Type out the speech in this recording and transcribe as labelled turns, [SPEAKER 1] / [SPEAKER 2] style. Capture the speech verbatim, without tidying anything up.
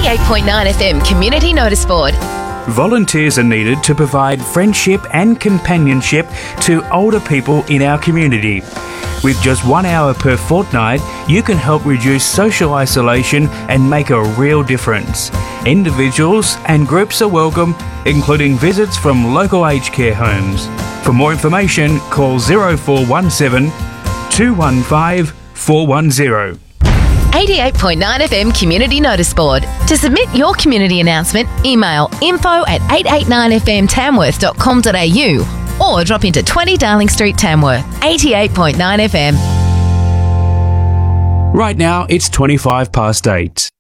[SPEAKER 1] eighty-eight point nine F M Community Notice Board.
[SPEAKER 2] Volunteers are needed to provide friendship and companionship to older people in our community. With just one hour per fortnight, you can help reduce social isolation and make a real difference. Individuals and groups are welcome, including visits from local aged care homes. For more information, call zero four one seven, two one five, four one zero.
[SPEAKER 1] eighty-eight point nine F M Community Notice Board. To submit your community announcement, email info at eight eight nine f m tamworth dot com dot a u or drop into twenty Darling Street, Tamworth. eighty-eight point nine F M.
[SPEAKER 2] Right now, it's twenty-five past eight.